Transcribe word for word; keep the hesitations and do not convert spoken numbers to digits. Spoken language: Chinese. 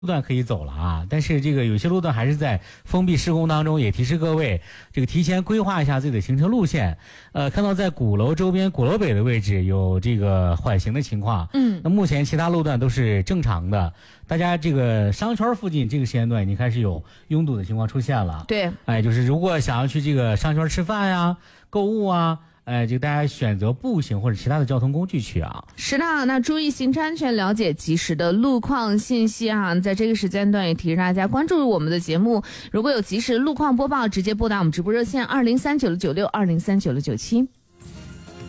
路段可以走了啊，但是这个有些路段还是在封闭施工当中，也提示各位这个提前规划一下自己的行车路线。呃，看到在鼓楼周边鼓楼北的位置有这个缓行的情况， 嗯， 那目前其他路段都是正常的，大家这个商圈附近这个时间段已经开始有拥堵的情况出现了。 对， 哎，就是如果想要去这个商圈吃饭呀、购物啊。哎，就大家选择步行或者其他的交通工具去啊。 是的，那注意行车安全，了解及时的路况信息啊。在这个时间段也提示大家关注我们的节目，如果有及时路况播报，直接拨打我们直播热线二零三九六九六二零三九六九七。